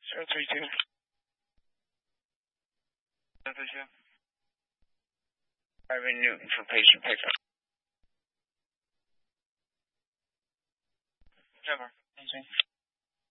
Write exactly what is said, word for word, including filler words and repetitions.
zero three two. zero three two. Ivan Newton for patient pickup. Trevor, anything?